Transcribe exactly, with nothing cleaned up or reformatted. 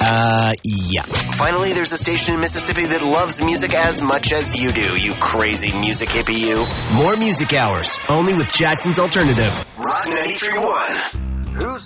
Uh, yeah. Finally, there's a station in Mississippi that loves music as much as you do, you crazy music hippie you. More music hours, only with Jackson's Alternative. Rock ninety-three point one. Who's